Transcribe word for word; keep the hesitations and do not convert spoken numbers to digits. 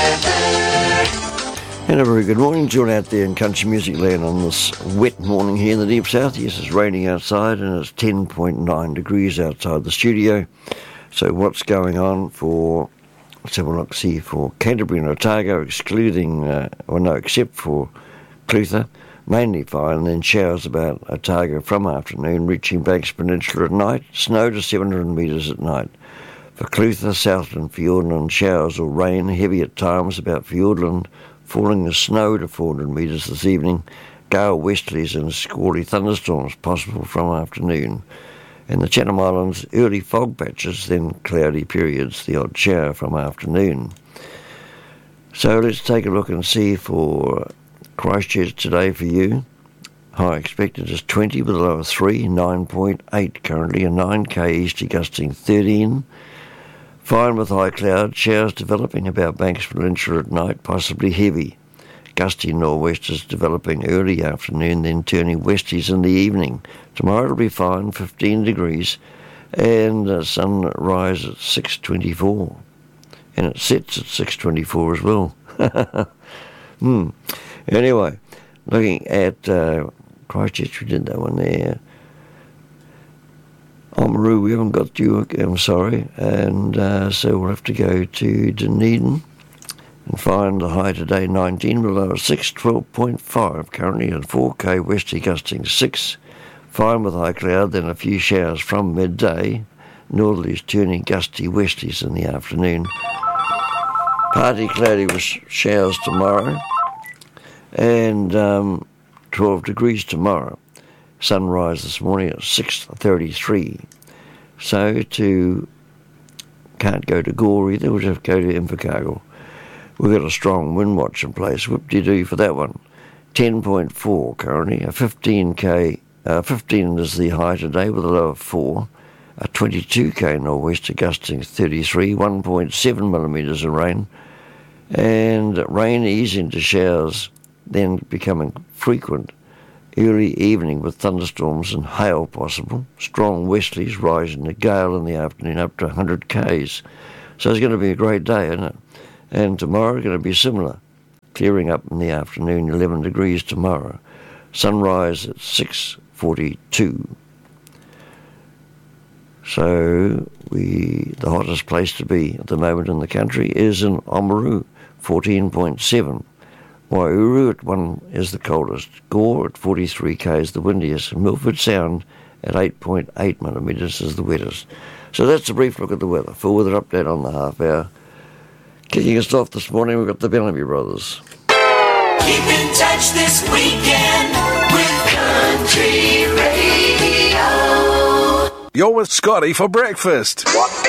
And a very good morning to you out there in country music land on this wet morning here in the deep south. Yes, it's raining outside and it's ten point nine degrees outside the studio. So what's going on for, let's have a look, see, for Canterbury and Otago, excluding, uh, or no, except for Clutha, mainly fine, and then showers about Otago from afternoon, reaching Banks Peninsula at night, snow to seven hundred metres at night. For Clutha, Southland, Fiordland, showers or rain, heavy at times about Fiordland, falling the snow to four hundred metres this evening, gale westerlies and squally thunderstorms possible from afternoon. In the Chatham Islands, early fog patches, then cloudy periods, the odd shower from afternoon. So let's take a look and see for Christchurch today for you. High expected is twenty with a low of three, nine point eight currently, a nine K easterly gusting thirteen. Fine with high cloud, showers developing about Banks Peninsula at night, possibly heavy. Gusty nor'westers developing early afternoon, then turning westies in the evening. Tomorrow it'll be fine, fifteen degrees, and uh, sunrise at six twenty-four. And it sets at six twenty-four as well. hmm. Anyway, looking at uh, Christchurch, we did that one there. Oamaru, we haven't got you, I'm sorry, and uh, so we'll have to go to Dunedin and find the high today nineteen, below six, twelve point five currently, and four K westerly gusting six, fine with high cloud, then a few showers from midday, northerlies turning gusty westies in the afternoon. Partly cloudy with showers tomorrow, and um, twelve degrees tomorrow. Sunrise this morning at six thirty-three. So to, can't go to Gore either, we'll have to go to Invercargill. We've got a strong wind watch in place, whoop-de-doo for that one. ten point four currently, a fifteen K, uh, fifteen is the high today with a low of four, a twenty-two K nor'wester gusting thirty-three, one point seven millimetres of rain, and rain easing to showers, then becoming frequent. Early evening with thunderstorms and hail possible. Strong westerlies rising to gale in the afternoon up to one hundred Ks. So it's going to be a great day, isn't it? And tomorrow going to be similar. Clearing up in the afternoon, eleven degrees tomorrow. Sunrise at six forty-two. So we, the hottest place to be at the moment in the country is in Oamaru, fourteen point seven. Waihuru at one is the coldest. Gore at forty-three K is the windiest. And Milford Sound at eight point eight millimetres is the wettest. So that's a brief look at the weather. For weather update on the half hour. Kicking us off this morning, we've got the Bellamy Brothers. Keep in touch this weekend with Country Radio. You're with Scotty for breakfast. What?